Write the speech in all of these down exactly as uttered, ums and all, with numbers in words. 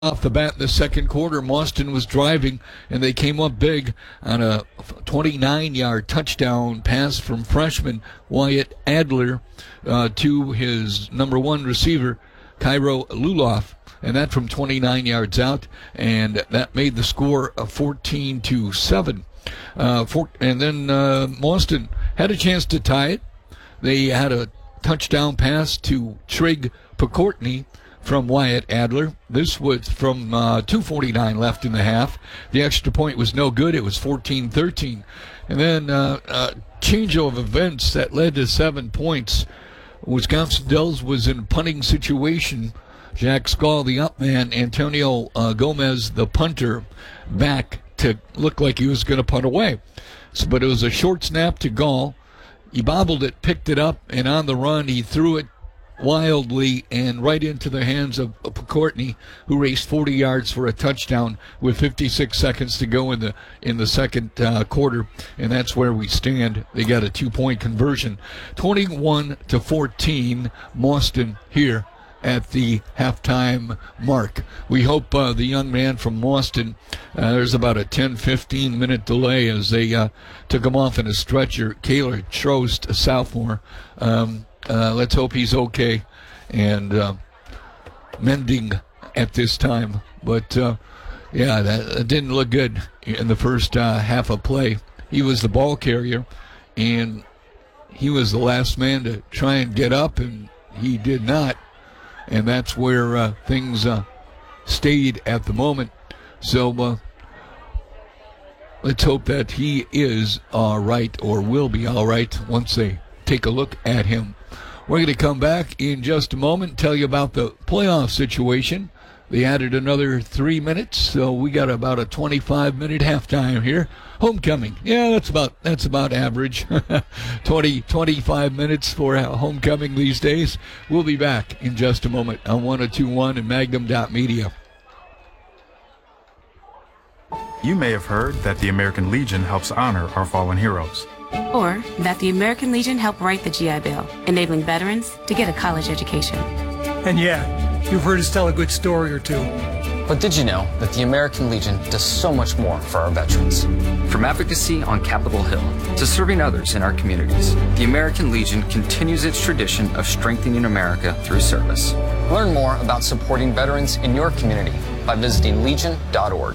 Off the bat in the second quarter, Mauston was driving, and they came up big on a twenty-nine-yard touchdown pass from freshman Wyatt Adler uh, to his number one receiver, Cairo Luloff, and that from twenty-nine yards out, and that made the score a fourteen to seven. Uh, for, and then uh, Mauston had a chance to tie it. They had a touchdown pass to Trig Picourtney from Wyatt Adler. This was from uh, two forty-nine left in the half. The extra point was no good. It was fourteen thirteen. And then uh, a change of events that led to seven points. Wisconsin Dells was in a punting situation. Jack Skall, the up man, Antonio uh, Gomez, the punter, back to look like he was going to punt away. So, but it was a short snap to Gall. He bobbled it, picked it up, and on the run he threw it wildly and right into the hands of Picourtney, who raced forty yards for a touchdown with fifty-six seconds to go in the in the second uh, quarter, and that's where we stand. They got a two-point conversion, twenty-one to fourteen. Mauston here at the halftime mark. We hope uh, the young man from Mauston, uh, there's about a ten fifteen minute delay as they uh, took him off in a stretcher. Kaylor Trost, a sophomore. Um, Uh, let's hope he's okay and uh, mending at this time. But, uh, yeah, that, that didn't look good in the first uh, half of play. He was the ball carrier, and he was the last man to try and get up, and he did not. And that's where uh, things uh, stayed at the moment. So uh, let's hope that he is all right, or will be all right once they take a look at him. We're going to come back in just a moment and tell you about the playoff situation. They added another three minutes, so we got about a twenty-five minute halftime here. Homecoming, yeah, that's about that's about average. twenty, twenty-five minutes for homecoming these days. We'll be back in just a moment on one oh two point one and Magnum dot media. You may have heard that the American Legion helps honor our fallen heroes. Or that the American Legion helped write the G I Bill, enabling veterans to get a college education. And yeah, you've heard us tell a good story or two. But did you know that the American Legion does so much more for our veterans? From advocacy on Capitol Hill to serving others in our communities, the American Legion continues its tradition of strengthening America through service. Learn more about supporting veterans in your community by visiting legion dot org.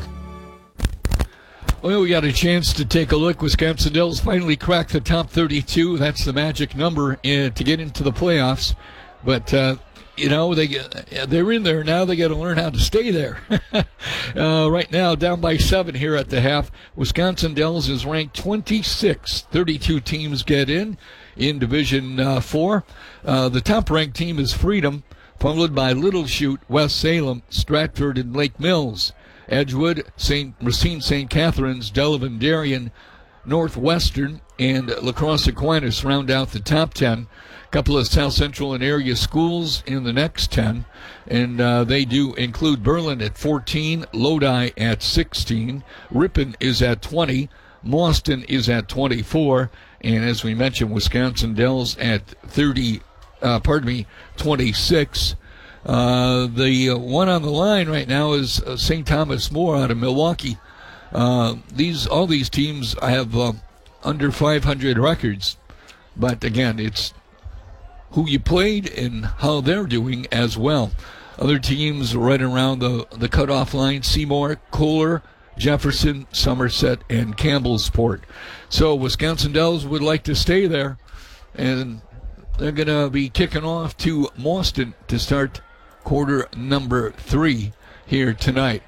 Well, we got a chance to take a look. Wisconsin Dells finally cracked the top thirty-two. That's the magic number uh, to get into the playoffs. But, uh, you know, they, they're in there now. They got to learn how to stay there. uh, right now, down by seven here at the half. Wisconsin Dells is ranked twenty-sixth. thirty-two teams get in in Division uh, four. Uh, the top-ranked team is Freedom, followed by Little Chute, West Salem, Stratford, and Lake Mills. Edgewood, Saint Racine Saint Catharines, Delavan Darien, Northwestern, and La Crosse Aquinas round out the top ten. A couple of South Central and area schools in the next ten, and uh, they do include Berlin at fourteen, Lodi at sixteen, Ripon is at twenty, Mauston is at twenty-four, and as we mentioned, Wisconsin Dells at thirty, uh, pardon me, twenty-six. Uh, the uh, one on the line right now is uh, Saint Thomas More out of Milwaukee. Uh, these all these teams have uh, under five hundred records, but again, it's who you played and how they're doing as well. Other teams right around the the cutoff line: Seymour, Kohler, Jefferson, Somerset, and Campbellsport. So Wisconsin Dells would like to stay there, and they're going to be kicking off to Mauston to start quarter number three here tonight.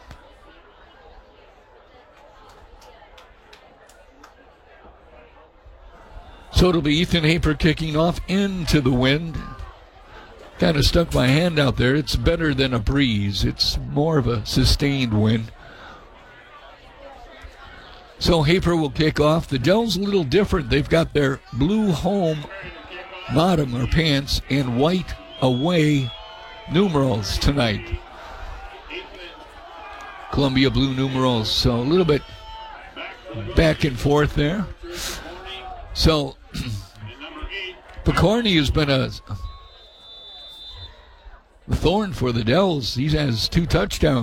So it'll be Ethan Haper kicking off into the wind. Kind of stuck my hand out there. It's better than a breeze. It's more of a sustained wind. So Haper will kick off. The Dells a little different. They've got their blue home bottom or pants and white away numerals tonight. Columbia blue numerals, so a little bit back and forth there. So Picourtney has been a Thorne for the Dells. He has two touchdowns.